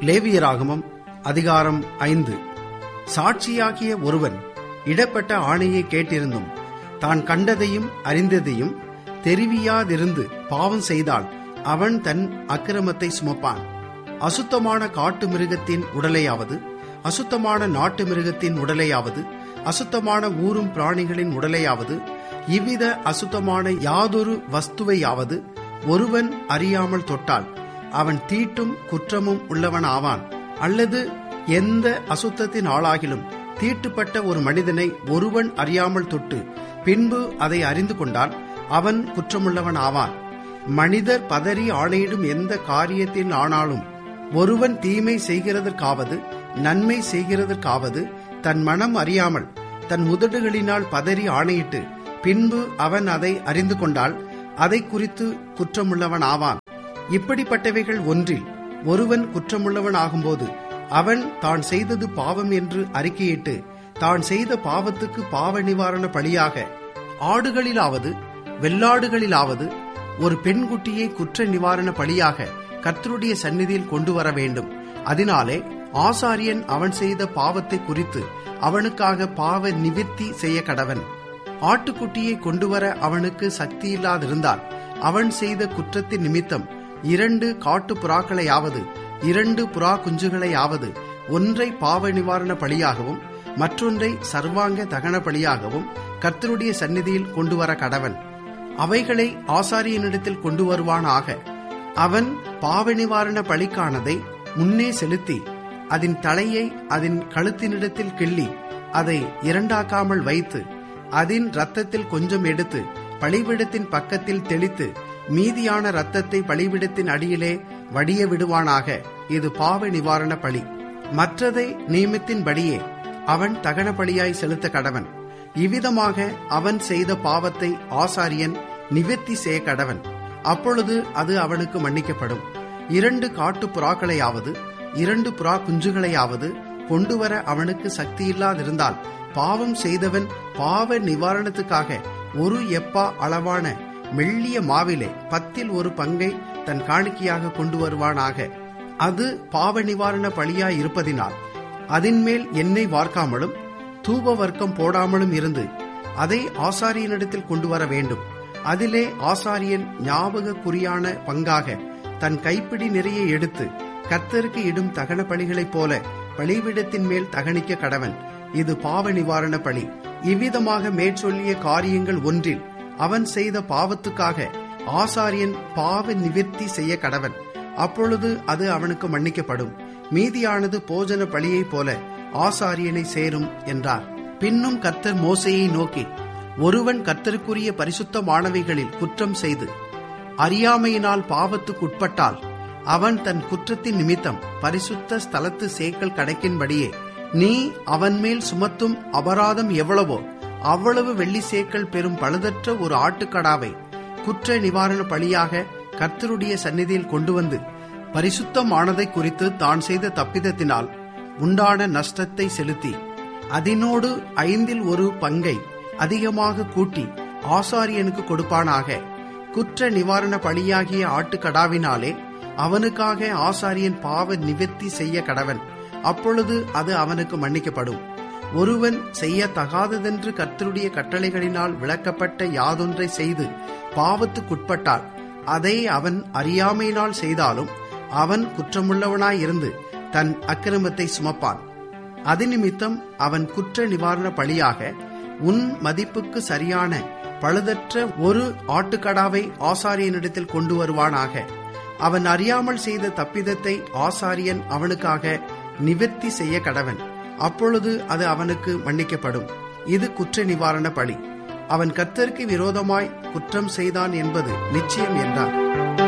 லேவியராகமம் அதிகாரம் 5. சாட்சியாகிய ஒருவன் இடப்பட்ட ஆணையை கேட்டிருந்தும் தான் கண்டதையும் அறிந்ததையும் தெரிவியாதிருந்து பாவம் செய்தால் அவன் தன் அக்கிரமத்தை சுமப்பான். அசுத்தமான காட்டு மிருகத்தின் உடலையாவது, அசுத்தமான நாட்டு மிருகத்தின் உடலையாவது, அசுத்தமான ஊரும் பிராணிகளின் உடலையாவது, இவ்வித அசுத்தமான யாதொரு வஸ்துவையாவது ஒருவன் அறியாமல் தொட்டால் அவன் தீட்டும் குற்றமும் உள்ளவன் ஆவான். அல்லது எந்த அசுத்தத்தின் ஆளாகிலும் தீட்டுப்பட்ட ஒரு மனிதனை ஒருவன் அறியாமல் தொட்டு பின்பு அதை அறிந்து கொண்டால் அவன் குற்றமுள்ளவன் ஆவான். மனிதர் பதறி ஆணையிடும் எந்த காரியத்தின் ஆனாலும் ஒருவன் தீமை செய்கிறதற்காவது நன்மை செய்கிறதற்காவது தன் மனம் அறியாமல் தன் உதடுகளினால் பதறி ஆணையிட்டு பின்பு அவன் அதை அறிந்து கொண்டால் அதை குறித்து குற்றமுள்ளவன் ஆவான். இப்படிப்பட்டவைகள் ஒன்றில் ஒருவன் குற்றமுள்ளவன் ஆகும்போது அவன் தான் செய்தது பாவம் என்று அறிக்கையிட்டு தான் செய்த பாவத்துக்கு பாவ நிவாரண பலியாக ஆடுகளிலாவது வெள்ளாடுகளிலாவது ஒரு பெண்குட்டியை குற்ற நிவாரண பலியாக கர்த்தருடைய சந்நிதியில் கொண்டு வர வேண்டும். அதனாலே ஆசாரியன் அவன் செய்த பாவத்தை குறித்து அவனுக்காக பாவ நிவிர்த்தி செய்ய கடவன். ஆட்டுக்குட்டியை கொண்டு வர அவனுக்கு சக்தியில்லாதிருந்தால் அவன் செய்த குற்றத்தின் நிமித்தம் 2 காட்டு புறாக்களையாவது 2 புறா குஞ்சுகளையாவது ஒன்றை பாவ நிவாரண பலியாகவும் மற்றொன்றை சர்வாங்க தகன பலியாகவும் கர்த்தருடைய சந்நிதியில் கொண்டு வர கடவன். அவைகளை ஆசாரியனிடத்தில் கொண்டு வருவானாக. அவன் பாவ நிவாரண பலிக்கானதை முன்னே செலுத்தி அதன் தலையை அதன் கழுத்தினிடத்தில் கிள்ளி அதை இரண்டாக்காமல் வைத்து அதன் இரத்தத்தில் கொஞ்சம் எடுத்து பலிபீடத்தின் பக்கத்தில் தெளித்து மீதியான இரத்தத்தை பலிபீடத்தின் அடியிலே வடிய விடுவானாக. இது பாவ நிவாரண பலி. மற்றதை நியமத்தின்படியே அவன் தகன பலியாய் செலுத்த கடவன். இவ்விதமாக அவன் செய்த பாவத்தை ஆசாரியன் நிவர்த்தி செய்ய கடவன். அப்பொழுது அது அவனுக்கு மன்னிக்கப்படும். 2 காட்டு புறாக்களையாவது 2 புறா குஞ்சுகளையாவது கொண்டுவர அவனுக்கு சக்தியில்லாதிருந்தால் பாவம் செய்தவன் பாவ நிவாரணத்துக்காக 1 எப்பா அளவான மெல்லிய மாவிலே 10 1 பங்கை தன் காணிக்கையாக கொண்டு வருவானாக. அது பாவ நிவாரண பலியாய் இருப்பதினால் அதன்மேல் எண்ணெய் வார்க்காமலும் தூப வர்க்கம் போடாமலும் இருந்து அதை ஆசாரியனிடத்தில் கொண்டு வர வேண்டும். அதிலே ஆசாரியன் ஞாபகக்குறியான பங்காக தன் கைப்பிடி நிறைய எடுத்து கர்த்தருக்கு இடும் தகன பலிகளைப் போல பலிபீடத்தின் மேல் தகனிக்க கடவன். இது பாவ நிவாரண பலி. இவ்விதமாக மேற்சொல்லிய காரியங்கள் ஒன்றில் அவன் செய்த பாவத்துக்காக ஆசாரியன் பாவ நிவிர்த்தி செய்ய கடவன். அப்பொழுது அது அவனுக்கு மன்னிக்கப்படும். மீதியானது போஜன பலியைப் போல ஆசாரியனை சேரும் என்றார். பின்னும் கர்த்தர் மோசேயை நோக்கி, ஒருவன் கர்த்தருக்குரிய பரிசுத்தமானவைகளில் குற்றம் செய்து அறியாமையினால் பாவத்துக்கு உட்பட்டால் அவன் தன் குற்றத்தின் நிமித்தம் பரிசுத்த ஸ்தலத்து சேக்கல் கணக்கின்படியே நீ அவன் மேல் சுமத்தும் அபராதம் எவ்வளவோ அவ்வளவு வெள்ளி சேக்கல் பெறும் பழுதற்ற ஒரு ஆட்டுக்கடாவை குற்ற நிவாரண பலியாக கர்த்தருடைய சந்நிதியில் கொண்டு வந்து பரிசுத்தமானதை குறித்து தான் செய்த தப்பிதத்தினால் உண்டான நஷ்டத்தை செலுத்தி அதனோடு 5 1 பங்கை அதிகமாக கூட்டி ஆசாரியனுக்கு கொடுப்பானாக. குற்ற நிவாரண பலியாகிய ஆட்டுக்கடாவினாலே அவனுக்காக ஆசாரியன் பாவ நிவர்த்தி செய்ய கடவன். அப்பொழுது அது அவனுக்கு மன்னிக்கப்படும். ஒருவன் செய்யத்தகாததென்று கர்த்தருடைய கட்டளைகளினால் விளக்கப்பட்ட யாதொன்றை செய்து பாவத்துக்குட்பட்டால் அதை அவன் அறியாமையினால் செய்தாலும் அவன் குற்றமுள்ளவனாயிருந்து தன் அக்கிரமத்தை சுமப்பான். அது நிமித்தம் அவன் குற்ற நிவாரண பலியாக உன் மதிப்புக்கு சரியான பழுதற்ற ஒரு ஆட்டுக்கடாவை ஆசாரியனிடத்தில் கொண்டு வருவானாக. அவன் அறியாமல் செய்த தப்பிதத்தை ஆசாரியன் அவனுக்காக நிவர்த்தி செய்ய கடவன். அப்பொழுது அது அவனுக்கு மன்னிக்கப்படும். இது குற்ற நிவாரண பலி. அவன் கர்த்தருக்கு விரோதமாய் குற்றம் செய்தான் என்பது நிச்சயம் என்றார்.